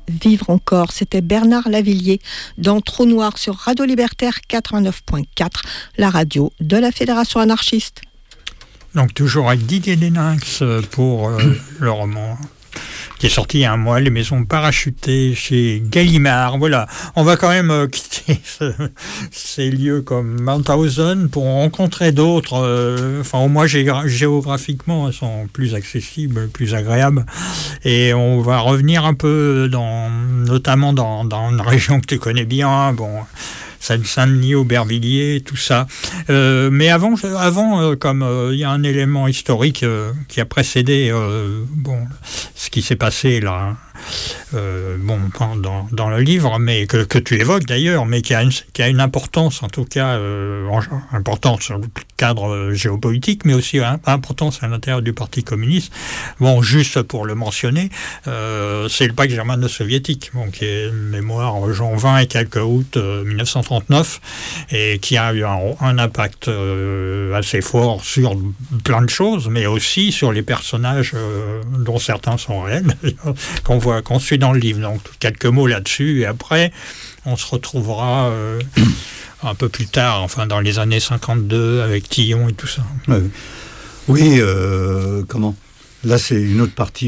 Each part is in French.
Vivre encore, c'était Bernard Lavillier dans Trou Noir sur Radio Libertaire 89.4, la radio de la Fédération anarchiste. Donc toujours avec Didier Deninx pour le roman qui est sorti il y a un mois, Les Maisons Parachutées chez Gallimard. Voilà, on va quand même quitter ces lieux comme Mauthausen pour rencontrer d'autres. Enfin, au moins géographiquement, elles sont plus accessibles, plus agréables. Et on va revenir un peu notamment dans une région que tu connais bien. Bon. Saint-Denis, Aubervilliers, tout ça. Mais avant, comme il y a un élément historique qui a précédé ce qui s'est passé là, dans le livre, mais que tu évoques d'ailleurs, mais qui a une importance, en tout cas, importance sur le cadre géopolitique, mais aussi importance à l'intérieur du Parti communiste. Bon, juste pour le mentionner, c'est le pacte germano-soviétique, qui est une mémoire Jean 20 et quelques août 1939, et qui a eu un impact assez fort sur plein de choses, mais aussi sur les personnages dont certains sont réels, qu'on suit dans le livre. Donc, quelques mots là-dessus, et après, on se retrouvera un peu plus tard, enfin, dans les années 52, avec Tillon et tout ça. Oui, Là, c'est une autre partie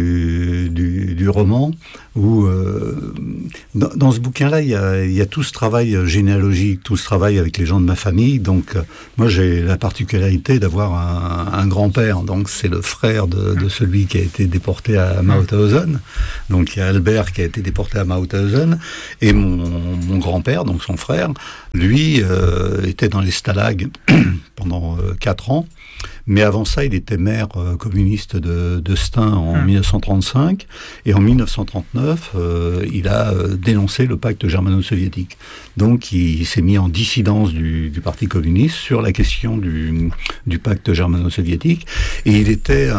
du roman où, dans ce bouquin-là, il y a tout ce travail généalogique, tout ce travail avec les gens de ma famille. Donc, moi, j'ai la particularité d'avoir un grand-père. Donc, c'est le frère de celui qui a été déporté à Mauthausen. Donc, il y a Albert qui a été déporté à Mauthausen. Et mon grand-père, donc son frère, lui, était dans les stalags pendant 4 ans. Mais avant ça, il était maire communiste de Stein en 1935. Et en 1939, il a dénoncé le pacte germano-soviétique. Donc, il s'est mis en dissidence du Parti communiste sur la question du pacte germano-soviétique. Et il était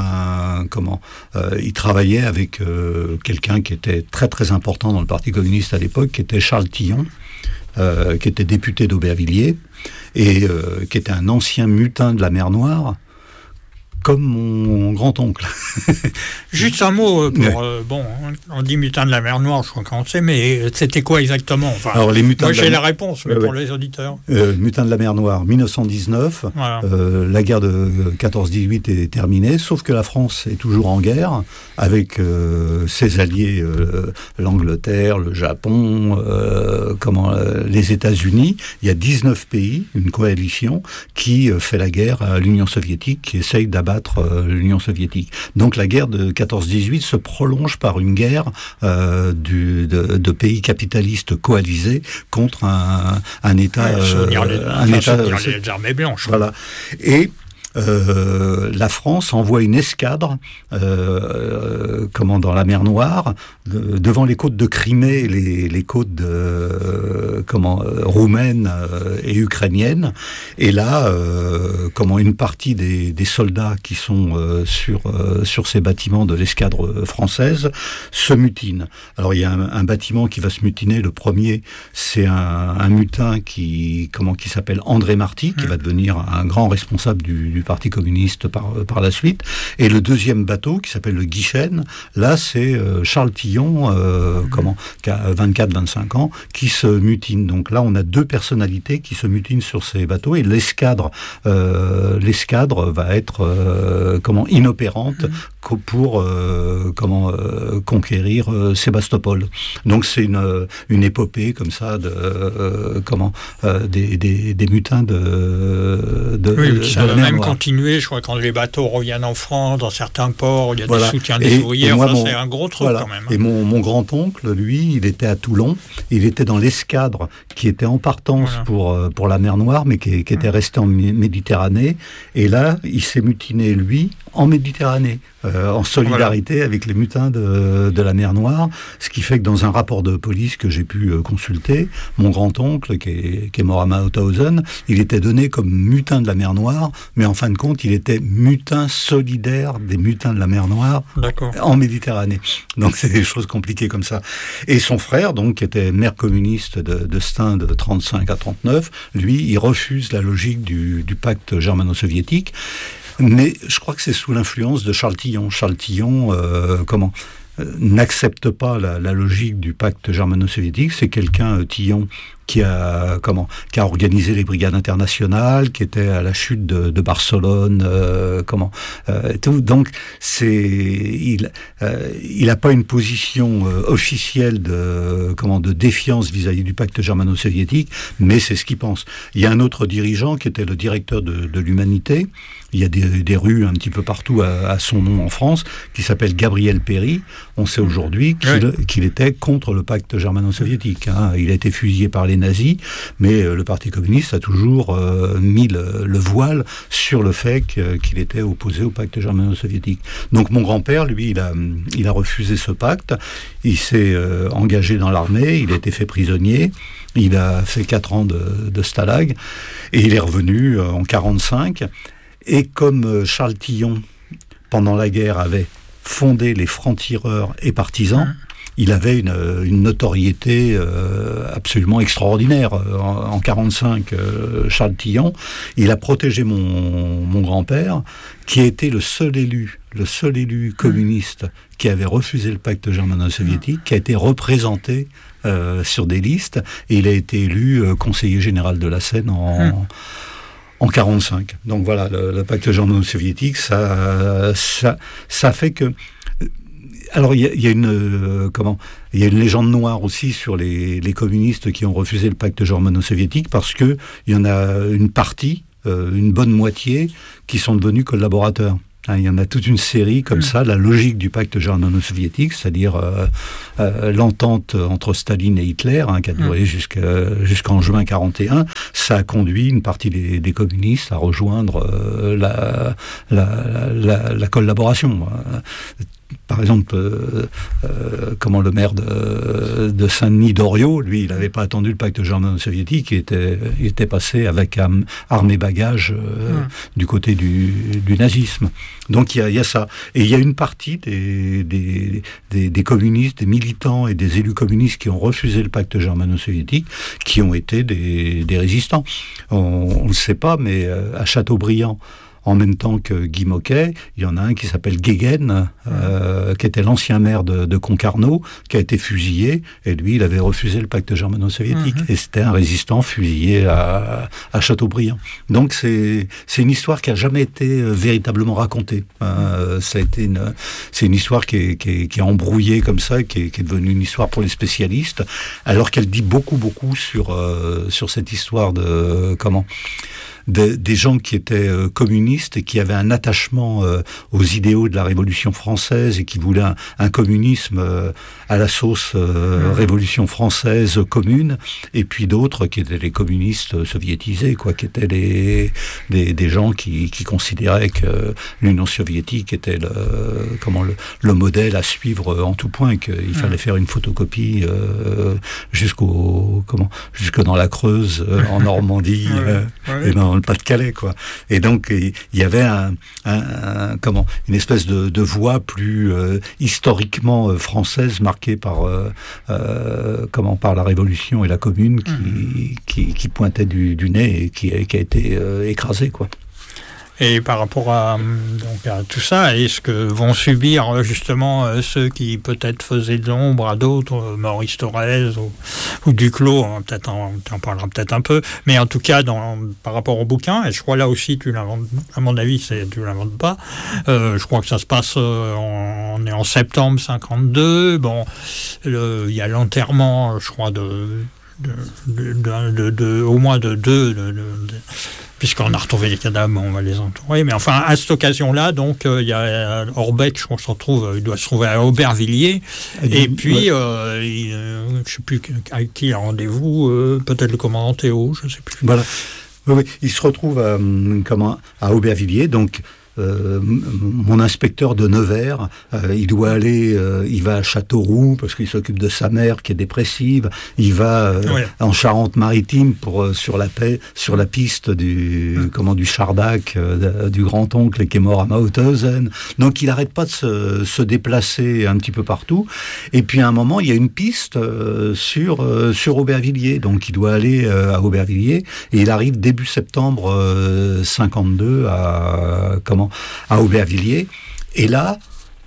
il travaillait avec quelqu'un qui était très très important dans le Parti communiste à l'époque, qui était Charles Tillon, qui était député d'Aubervilliers et qui était un ancien mutin de la mer Noire, comme mon grand-oncle. Juste un mot pour... on dit mutin de la mer Noire, je crois qu'on sait, mais c'était quoi exactement? Enfin, alors, les mutins moi, j'ai la réponse, mais pour les auditeurs. Mutin de la mer Noire, 1919. Voilà. La guerre de 14-18 est terminée, sauf que la France est toujours en guerre avec ses alliés, l'Angleterre, le Japon, les États-Unis. Il y a 19 pays, une coalition, qui fait la guerre à l'Union soviétique, qui essaye d'abattre l'Union soviétique. Donc la guerre de 14-18 se prolonge par une guerre de pays capitalistes coalisés contre un État... les armées blanches. Voilà. Et la France envoie une escadre dans la mer Noire, devant les côtes de Crimée, les côtes roumaines et ukrainiennes. Et là, une partie des soldats qui sont sur ces bâtiments de l'escadre française se mutinent. Alors il y a un bâtiment qui va se mutiner. Le premier, c'est un mutin qui s'appelle André Marty, qui va devenir un grand responsable du Parti communiste par la suite. Et le deuxième bateau, qui s'appelle le Guichen, là, c'est Charles Tillon, qui a 24-25 ans, qui se mutine. Donc là, on a 2 personnalités qui se mutinent sur ces bateaux, et l'escadre va être inopérante pour conquérir Sébastopol. Donc c'est une épopée comme ça des mutins de ça va la mer même Noire. Continuer, je crois, quand les bateaux reviennent en France, dans certains ports, il y a des soutiens des ouvriers, c'est un gros truc quand même. Et mon grand-oncle, lui, il était à Toulon, il était dans l'escadre qui était en partance pour la mer Noire, mais qui était resté en Méditerranée, et là, il s'est mutiné, lui, en Méditerranée, en solidarité avec les mutins de la mer Noire, ce qui fait que dans un rapport de police que j'ai pu consulter, mon grand-oncle, qui est mort à Mauthausen, il était donné comme mutin de la mer Noire, mais en fin de compte, il était mutin solidaire des mutins de la mer Noire en Méditerranée. Donc c'est des choses compliquées comme ça. Et son frère, donc, qui était maire communiste de Stein de 35 à 39, lui, il refuse la logique du pacte germano-soviétique. Mais je crois que c'est sous l'influence de Charles Tillon. Charles Tillon, n'accepte pas la logique du pacte germano-soviétique. C'est quelqu'un, Tillon, qui a organisé les brigades internationales, qui était à la chute de Barcelone, tout. Donc il n'a pas une position officielle de défiance vis-à-vis du pacte germano-soviétique, mais c'est ce qu'il pense. Il y a un autre dirigeant qui était le directeur de l'Humanité. Il y a des rues un petit peu partout à son nom en France, qui s'appelle Gabriel Péry. On sait aujourd'hui qu'il était contre le pacte germano-soviétique. Il a été fusillé par les nazis, mais le Parti communiste a toujours mis le voile sur le fait qu'il était opposé au pacte germano-soviétique. Donc mon grand-père, lui, il a refusé ce pacte. Il s'est engagé dans l'armée, il a été fait prisonnier. Il a fait 4 ans de stalag et il est revenu en 1945. Et comme Charles Tillon, pendant la guerre, avait fondé les francs-tireurs et partisans, il avait une notoriété absolument extraordinaire. En 1945, Charles Tillon, il a protégé mon grand-père, qui a été le seul élu communiste qui avait refusé le pacte germano-soviétique, qui a été représenté sur des listes, et il a été élu conseiller général de la Seine en 1945. Donc voilà, le pacte germano-soviétique, ça fait que... Alors il y a une légende noire aussi sur les communistes qui ont refusé le pacte germano-soviétique, parce que il y en a une partie, une bonne moitié, qui sont devenus collaborateurs. Il y en a toute une série comme ça, la logique du pacte germano-soviétique, c'est-à-dire l'entente entre Staline et Hitler, qui a duré jusqu'en juin 1941, ça a conduit une partie des communistes à rejoindre la collaboration. Par exemple, le maire de Saint-Denis, Doriot, lui, il n'avait pas attendu le pacte germano-soviétique, il était passé avec armes et bagages du côté du nazisme. Donc il y a ça. Et il y a une partie des communistes, des militants et des élus communistes qui ont refusé le pacte germano-soviétique, qui ont été des résistants. On ne le sait pas, mais à Châteaubriand, en même temps que Guy Moquet, il y en a un qui s'appelle Guéguen, qui était l'ancien maire de Concarneau, qui a été fusillé, et lui, il avait refusé le pacte germano-soviétique. Et c'était un résistant fusillé à Châteaubriand. Donc c'est une histoire qui a jamais été véritablement racontée. C'est une histoire qui est embrouillée comme ça, qui est devenue une histoire pour les spécialistes, alors qu'elle dit beaucoup sur cette histoire des gens qui étaient communistes et qui avaient un attachement aux idéaux de la Révolution française et qui voulaient un communisme à la sauce Révolution française commune, et puis d'autres qui étaient les communistes soviétisés, qui étaient des gens qui considéraient que l'Union soviétique était le modèle à suivre en tout point, qu'il fallait faire une photocopie jusque dans la Creuse, en Normandie, et dans le Pas-de-Calais, Et donc il y avait une espèce de voie plus historiquement française, marquée par la Révolution et la Commune, qui pointait du nez et qui a été écrasée, Et par rapport à tout ça, est-ce que vont subir justement ceux qui peut-être faisaient de l'ombre à d'autres, Maurice Thorez ou Duclos, peut-être on parlera peut-être un peu, mais en tout cas par rapport au bouquin, et je crois là aussi à mon avis tu l'inventes pas, je crois que ça se passe, on est en septembre 52, il y a l'enterrement, je crois, au moins de deux, puisqu'on a retrouvé les cadavres, on va les entourer. Mais enfin, à cette occasion-là, donc, il y a Orbeck, je crois il doit se trouver à Aubervilliers. Et puis, je ne sais plus avec qui il a rendez-vous, peut-être le commandant Théo, je ne sais plus. Voilà. Oui, il se retrouve à Aubervilliers, donc... mon inspecteur de Nevers, il va à Châteauroux parce qu'il s'occupe de sa mère qui est dépressive. Il va en Charente-Maritime sur la piste du Chardac, du grand-oncle qui est mort à Mauthausen. Donc il n'arrête pas de se déplacer un petit peu partout. Et puis à un moment, il y a une piste sur Aubervilliers. Donc il doit aller à Aubervilliers et il arrive début septembre 52 à Aubervilliers. Et là,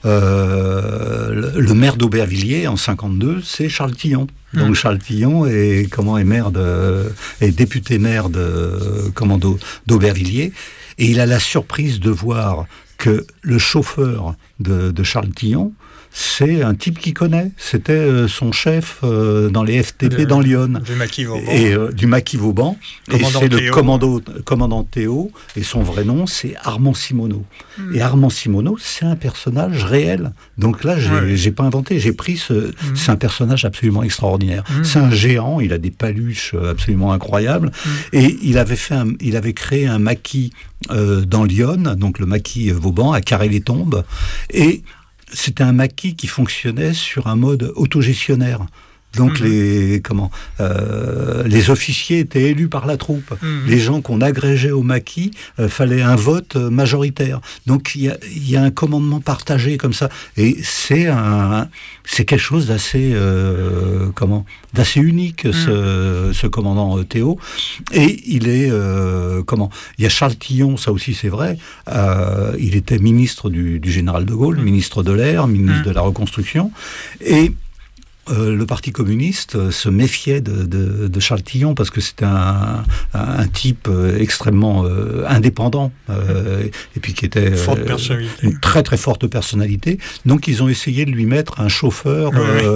le maire d'Aubervilliers en 52, c'est Charles Tillon. Donc Charles Tillon est député maire d'Aubervilliers, et il a la surprise de voir que le chauffeur de Charles Tillon, c'est un type qu'il connaît. C'était son chef dans les FTP dans Lyon. Du Maquis Vauban. Et du Maquis Vauban. Et c'est le commandant Théo. Et son vrai nom, c'est Armand Simoneau. Et Armand Simoneau, c'est un personnage réel. Donc là, j'ai pas inventé. J'ai pris c'est un personnage absolument extraordinaire. C'est un géant. Il a des paluches absolument incroyables. Et il avait créé un maquis dans Lyon, donc le Maquis Vauban, à Carré-les-Tombes. Et c'était un maquis qui fonctionnait sur un mode autogestionnaire. Donc les officiers étaient élus par la troupe. Les gens qu'on agrégeait au maquis, fallait un vote majoritaire. Donc il y a un commandement partagé comme ça. Et c'est quelque chose d'assez unique, ce commandant Théo. Et il est il y a Charles Tillon, ça aussi c'est vrai. Il était ministre du général de Gaulle, ministre de l'air, ministre de la reconstruction. Et le Parti communiste se méfiait de Charles Tillon parce que c'était un type extrêmement indépendant et puis qui était une très très forte personnalité. Donc ils ont essayé de lui mettre un chauffeur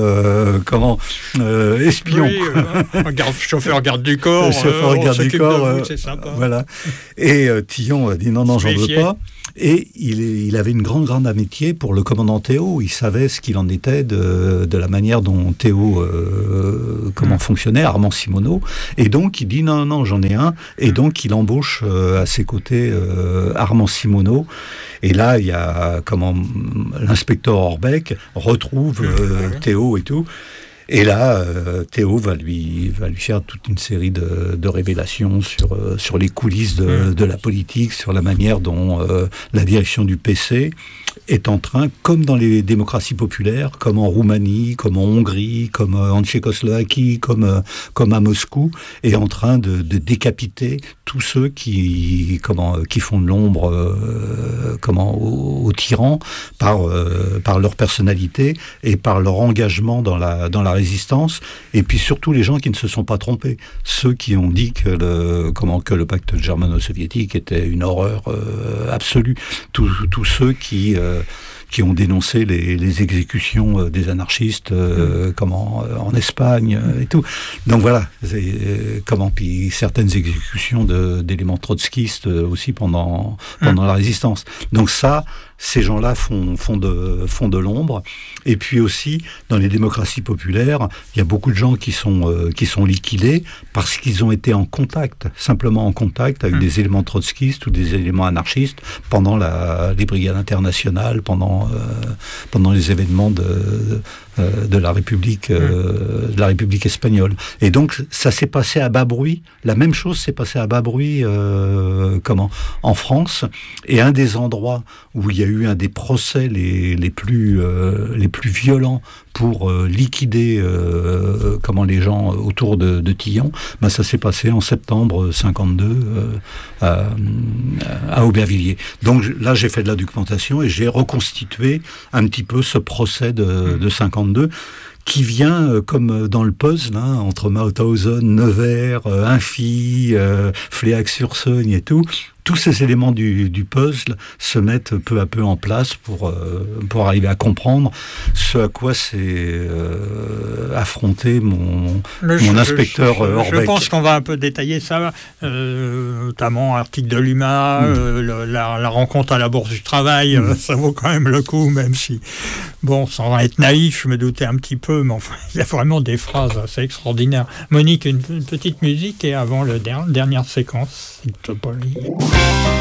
espion. Chauffeur garde du corps. Chauffeur garde du corps. C'est sympa. Voilà. Et Tillon a dit non, j'en veux pas. Et il avait une grande amitié pour le commandant Théo. Il savait ce qu'il en était de la manière dont Théo fonctionnait, Armand Simoneau. Et donc, il dit non, j'en ai un. Et donc, il embauche à ses côtés Armand Simoneau. Et là, il y a l'inspecteur Orbeck retrouve Théo et tout. Et là, Théo va lui faire toute une série de révélations sur les coulisses de la politique, sur la manière dont la direction du PC est en train, comme dans les démocraties populaires, comme en Roumanie, comme en Hongrie, comme en Tchécoslovaquie, comme à Moscou, est en train de décapiter tous ceux qui font de l'ombre aux tyrans par leur personnalité et par leur engagement dans la résistance, et puis surtout les gens qui ne se sont pas trompés, ceux qui ont dit que le pacte germano-soviétique était une horreur absolue, tous ceux qui ont dénoncé les exécutions des anarchistes en Espagne et tout. Donc voilà, puis certaines exécutions d'éléments trotskistes aussi pendant la résistance. Donc ça, ces gens-là font de l'ombre. Et puis aussi, dans les démocraties populaires, il y a beaucoup de gens qui sont liquidés parce qu'ils ont été simplement en contact avec des éléments trotskistes ou des éléments anarchistes pendant les brigades internationales, pendant les événements de la République espagnole. Et donc ça s'est passé à bas bruit. La même chose s'est passée à bas bruit en France. Et un des endroits où il y a eu un des procès les plus violents pour liquider les gens autour de Tillon, ça s'est passé en septembre 52 à Aubervilliers. Donc là, j'ai fait de la documentation et j'ai reconstitué un petit peu ce procès de 52 qui vient comme dans le puzzle entre Mauthausen, Nevers, Infy, Fléac-sur-Saône et tout. Tous ces éléments du puzzle se mettent peu à peu en place pour arriver à comprendre ce à quoi s'est affronté mon inspecteur Orbeck. Je pense qu'on va un peu détailler ça, notamment article de l'UMA, la rencontre à la Bourse du Travail, ça vaut quand même le coup, même si, sans être naïf, je me doutais un petit peu, mais enfin, il y a vraiment des phrases assez extraordinaires. Monique, une petite musique et avant la dernière séquence, s'il te plaît.